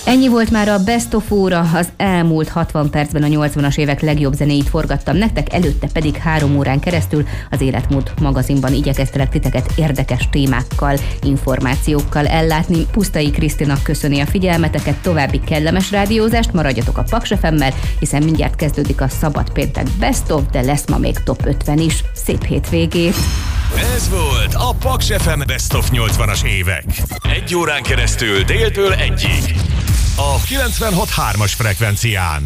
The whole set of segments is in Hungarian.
Ennyi volt már a Best of óra, az elmúlt 60 percben a 80-as évek legjobb zenéit forgattam nektek, előtte pedig 3 órán keresztül az Életmód magazinban igyekeztelek titeket érdekes témákkal, információkkal ellátni. Pusztai Krisztina köszöni a figyelmeteket, további kellemes rádiózást, maradjatok a Paks FM-mel, hiszen mindjárt kezdődik a Szabad Péntek Best of, de lesz ma még Top 50 is. Szép hétvégét! Ez volt a Paks FM Best of 80-as évek. 1 órán keresztül déltől 1-ig. A 96.3-as frekvencián.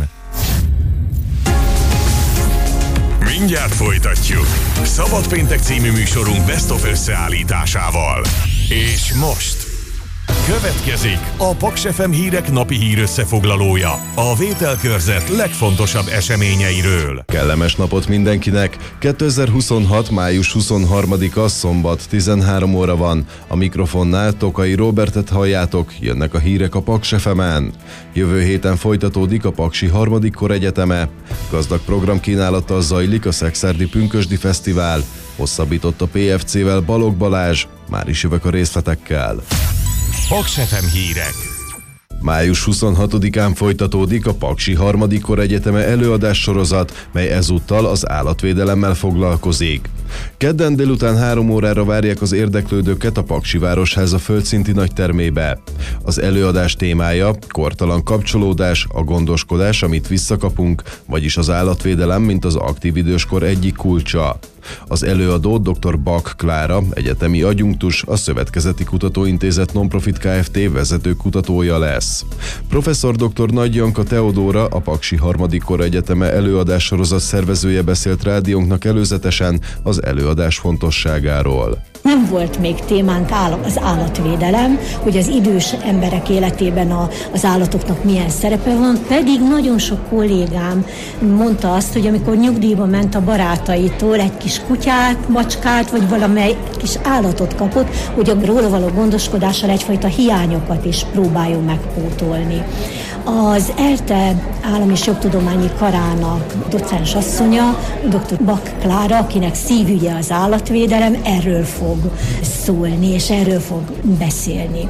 Mindjárt folytatjuk. Szabad Péntek című műsorunk Best of összeállításával. És most következik a Paks FM hírek napi hírösszefoglalója a vételkörzet legfontosabb eseményeiről. Kellemes napot mindenkinek! 2026. május 23-a szombat 13 óra van. A mikrofonnál Tokai Róbertet halljátok, jönnek a hírek a Paks FM-en. Jövő héten folytatódik a Paksi 3. Koregyetemre. Gazdag programkínálattal zajlik a Szekszárdi Pünkösdi Fesztivál. Hosszabbított a PFC-vel Balogh Balázs. Már is jövök a részletekkel. Paks FM hírek. Május 26-án folytatódik a Paksi 3. Koregyetemre előadássorozat, mely ezúttal az állatvédelemmel foglalkozik. Kedden délután 3 órára várják az érdeklődőket a Paksi Városháza földszinti nagytermébe. Az előadás témája kortalan kapcsolódás, a gondoskodás, amit visszakapunk, vagyis az állatvédelem, mint az aktív időskor egyik kulcsa. Az előadó dr. Bak Klára, egyetemi adjunktus, a Szövetkezeti Kutatóintézet Nonprofit Kft. Vezető kutatója lesz. Professzor dr. Nagy Janka Teodóra, a Paksi 3. Koregyetemre előadássorozat szervezője beszélt rádiónknak előzetesen az előadás fontosságáról. Nem volt még témánk az állatvédelem, hogy az idős emberek életében az állatoknak milyen szerepe van, pedig nagyon sok kollégám mondta azt, hogy amikor nyugdíjba ment a barátaitól egy kis kutyát, macskát, vagy valamely kis állatot kapott, hogy a róla való gondoskodással egyfajta hiányokat is próbáljon megpótolni. Az ELTE Állam- és Jogtudományi Karának docens asszonya, dr. Bak Klára, akinek szívügye az állatvédelem, erről fog szólni, és erről fog beszélni.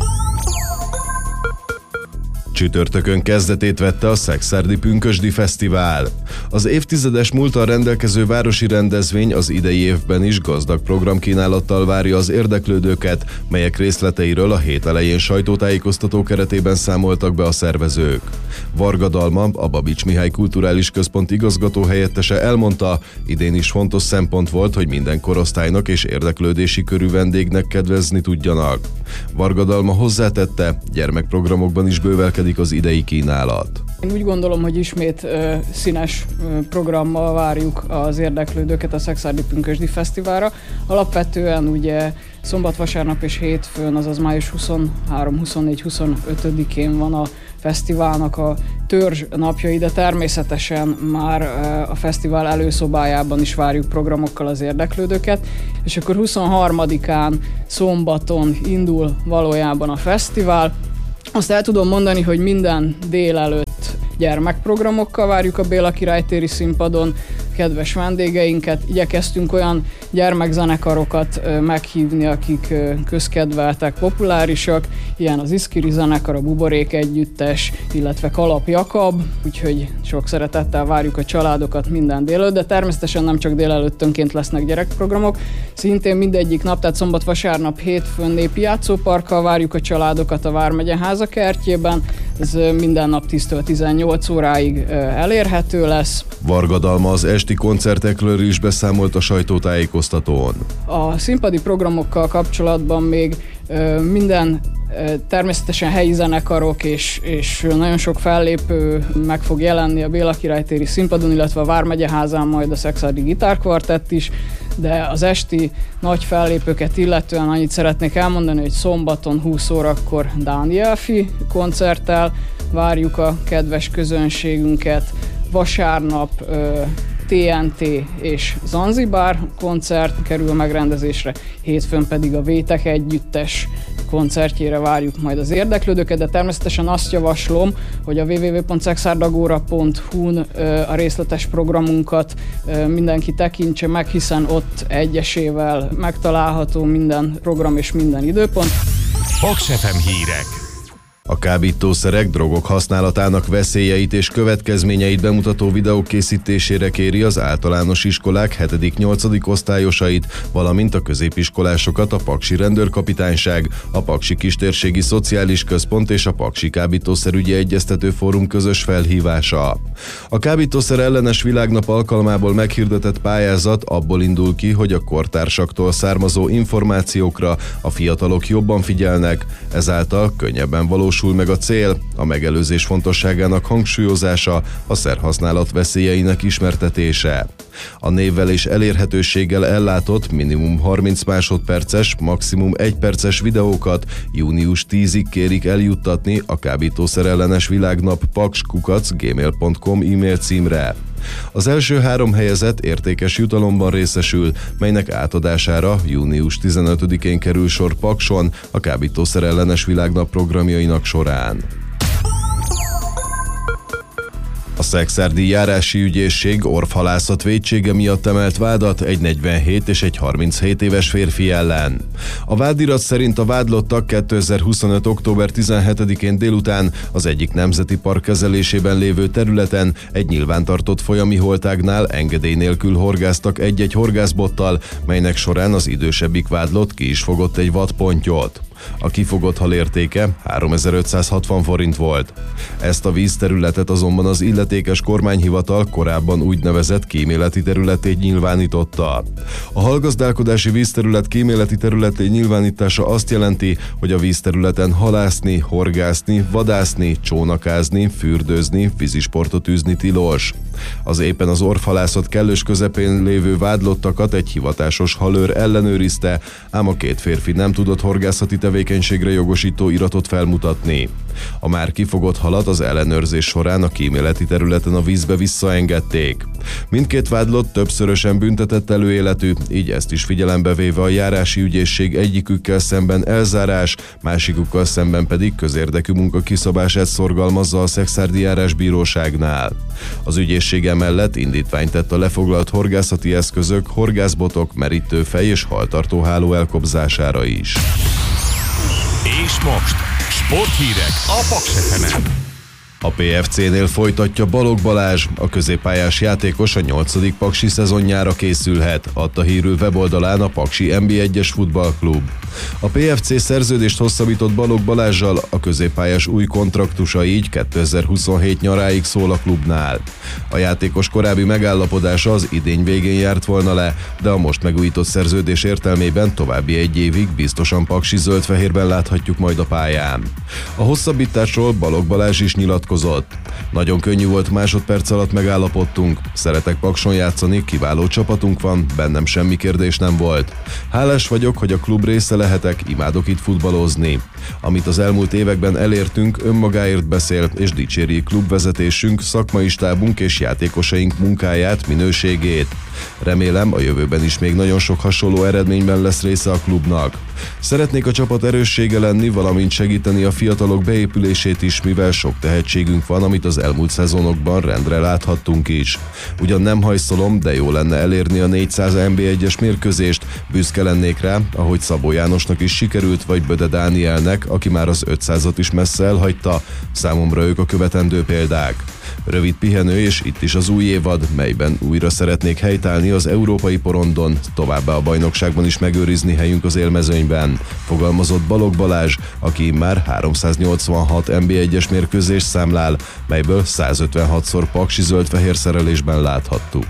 Csütörtökön kezdetét vette a Szekszárdi Pünkösdi Fesztivál. Az évtizedes múlttal rendelkező városi rendezvény az idei évben is gazdag programkínálattal várja az érdeklődőket, melyek részleteiről a hét elején sajtótájékoztató keretében számoltak be a szervezők. Varga Dalma, a Babics Mihály Kulturális Központ igazgatóhelyettese elmondta, idén is fontos szempont volt, hogy minden korosztálynak és érdeklődési körű vendégnek kedvezni tudjanak. Varga Dalma hozzátette, gyermekprogramokban is bővelkedik az idei kínálat. Én úgy gondolom, hogy ismét színes programmal várjuk az érdeklődőket a Szekszárdi Pünkösdi Fesztiválra. Alapvetően ugye szombat, vasárnap és hétfőn, azaz május 23, 24, 25-én van a fesztiválnak a törzs napjai, de természetesen már a fesztivál előszobájában is várjuk programokkal az érdeklődőket, és akkor 23-án szombaton indul valójában a fesztivál. Azt el tudom mondani, hogy minden délelőtt gyermekprogramokkal várjuk a Béla Király téri színpadon kedves vendégeinket. Igyekeztünk olyan gyermekzenekarokat meghívni, akik közkedveltek, populárisak, ilyen az Iszkiri zenekar, a Buborék együttes, illetve Kalap Jakab, úgyhogy sok szeretettel várjuk a családokat minden délelőtt, de természetesen nem csak délelőttönként lesznek gyerekprogramok, szintén mindegyik nap, tehát szombat, vasárnap, hétfőn népi játszóparkkal várjuk a családokat a Vármegye házakertjében, ez minden nap 10-től 18 óráig elérhető lesz. Varga Dalma az esti koncertekről is beszámolt a sajtótájékoztatón. A színpadi programokkal kapcsolatban még minden természetesen helyi zenekarok és nagyon sok fellépő meg fog jelenni a Béla Király téri színpadon, illetve a Vármegye házán majd a Szekszárdi Gitárkvartett is, de az esti nagy fellépőket illetően annyit szeretnék elmondani, hogy szombaton 20 órakor Dánielfi koncerttel várjuk a kedves közönségünket, vasárnap TNT és Zanzibár koncert kerül megrendezésre, hétfőn pedig a Vétek együttes koncertjére várjuk majd az érdeklődőket, de természetesen azt javaslom, hogy a www.szexárdagora.hu-n a részletes programunkat mindenki tekintse meg, hiszen ott egyesével megtalálható minden program és minden időpont. Paks FM hírek. A kábítószerek, drogok használatának veszélyeit és következményeit bemutató videók készítésére kéri az általános iskolák 7.-8. osztályosait, valamint a középiskolásokat a Paksi Rendőrkapitányság, a Paksi Kistérségi Szociális Központ és a Paksi Kábítószerügyi Egyeztető Fórum közös felhívása. A kábítószer ellenes világnap alkalmából meghirdetett pályázat abból indul ki, hogy a kortársaktól származó információkra a fiatalok jobban figyelnek, ezáltal könnyebben valósul meg a cél, a megelőzés fontosságának hangsúlyozása, a szerhasználat veszélyeinek ismertetése. A névvel és elérhetőséggel ellátott minimum 30 másodperces, maximum 1 perces videókat június 10-ig kérik eljuttatni a kábítószerellenes világnap paks@gmail.com e-mail címre. Az első 3 helyezett értékes jutalomban részesül, melynek átadására június 15-én kerül sor Pakson a kábítószerellenes világnap programjainak során. A szekszárdi járási ügyészség orvhalászat vétsége miatt emelt vádat egy 47 és egy 37 éves férfi ellen. A vádirat szerint a vádlottak 2025. október 17-én délután az egyik nemzeti park kezelésében lévő területen egy nyilvántartott folyami holtágnál engedély nélkül horgáztak egy-egy horgászbottal, melynek során az idősebbik vádlott ki is fogott egy vadpontyot. A kifogott hal értéke 3560 forint volt. Ezt a vízterületet azonban az illetékes kormányhivatal korábban úgynevezett kíméleti területét nyilvánította. A halgazdálkodási vízterület kíméleti területé nyilvánítása azt jelenti, hogy a vízterületen halászni, horgászni, vadászni, csónakázni, fürdőzni, vízisportot űzni tilos. Az éppen az orvhalászat kellős közepén lévő vádlottakat egy hivatásos halőr ellenőrizte, ám a 2 férfi nem tudott horgászati tevékenységre jogosító iratot felmutatni. A már kifogott halat az ellenőrzés során a kíméleti területen a vízbe visszaengedték. Mindkét vádlott többszörösen büntetett előéletű, így ezt is figyelembe véve a járási ügyészség egyikükkel szemben elzárás, másikukkal szemben pedig közérdekű munka kiszabását szorgalmazza a szekszárdi járásbíróságnál. Az ügyészség emellett indítványt tett a lefoglalt horgászati eszközök, horgászbotok, merítőfej és haltartóháló elkobzására is. És most sporthírek a Paks FM-en. A PFC-nél folytatja Balogh Balázs, a középpályás játékos a 8. paksi szezonjára készülhet, adta hírül weboldalán a Paksi NB1-es futballklub. A PFC szerződést hosszabbított Balogh Balázssal, a középpályás új kontraktusa így 2027 nyaráig szól a klubnál. A játékos korábbi megállapodása az idény végén járt volna le, de a most megújított szerződés értelmében további 1 évig biztosan paksi zöld-fehérben láthatjuk majd a pályán. A hosszabbításról Balogh Balázs is nyilatkozott. Nagyon könnyű volt, másodperc alatt megállapodtunk. Szeretek Pakson játszani, kiváló csapatunk van, bennem semmi kérdés nem volt. Hálás vagyok, hogy a klub része lehetek, imádok itt futballozni. Amit az elmúlt években elértünk, önmagáért beszél, és dicséri klubvezetésünk, szakmai stábunk és játékosaink munkáját, minőségét. Remélem, a jövőben is még nagyon sok hasonló eredményben lesz része a klubnak. Szeretnék a csapat erőssége lenni, valamint segíteni a fiatalok beépülését is, mivel sok tehetségünk van, amit az elmúlt szezonokban rendre láthattunk is. Ugyan nem hajszolom, de jó lenne elérni a 400 NB1-es mérkőzést, büszke lennék rá, ahogy Szabó Jánosnak is sikerült, vagy Böde Dánielnek, aki már az 500-at is messze elhagyta, számomra ők a követendő példák. Rövid pihenő, és itt is az új évad, melyben újra szeretnék helytállni az európai porondon, továbbá a bajnokságban is megőrizni helyünk az élmezőnyben, fogalmazott Balogh Balázs, aki már 386 NB1-es mérkőzést számlál, melyből 156-szor paksi zöld-fehér szerelésben láthattuk.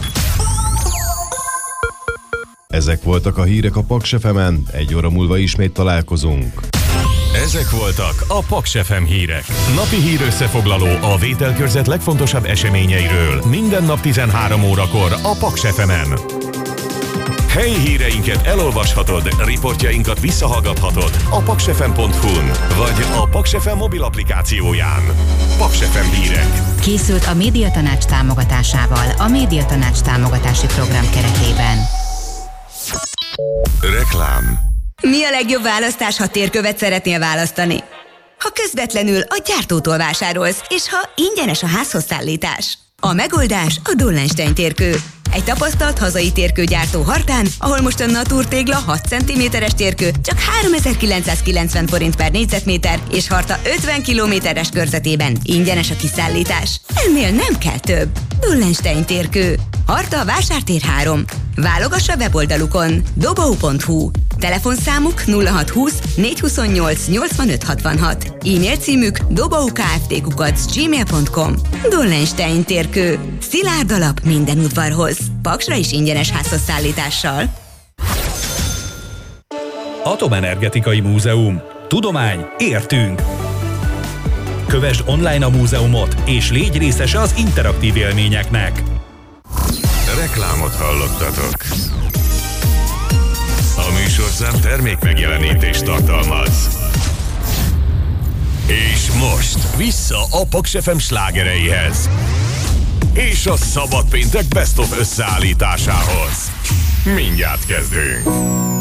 Ezek voltak a hírek a Paks FM-en, 1 óra múlva ismét találkozunk. Ezek voltak a Paks FM hírek. Napi hír összefoglaló a vételkörzet legfontosabb eseményeiről. Minden nap 13 órakor a Paks FM-en. Helyi híreinket elolvashatod, riportjainkat visszahallgathatod a paksfm.hu-n vagy a Paks FM mobil applikációján. Paks FM hírek. Készült a Médiatanács támogatásával a Médiatanács támogatási program keretében. Reklám. Mi a legjobb választás, ha térkövet szeretnél választani? Ha közvetlenül a gyártótól vásárolsz, és ha ingyenes a házhoz szállítás. A megoldás a Dollenstein térkő. Egy tapasztalt hazai térkőgyártó Hartán, ahol most a Natur tégla 6 cm-es térkő csak 3990 forint per négyzetméter, és Harta 50 km-es körzetében ingyenes a kiszállítás. Ennél nem kell több. Dullenstein térkő. Harta, Vásártér 3. Válogassa weboldalukon dobou.hu. Telefonszámuk 0620 428 8566. E-mail címük doboukft@gmail.com. Dullenstein térkő. Szilárd alap minden udvarhoz. Paksra is ingyenes házhozszállítással. Atomenergetikai Múzeum. Tudomány, értünk! Kövesd online a múzeumot, és légy részese az interaktív élményeknek. Reklámot hallottatok. A műsorszám termékmegjelenítést tartalmaz. És most vissza a Paks FM slágereihez. És a Szabad Péntek Best of összeállításához. Mindjárt kezdünk.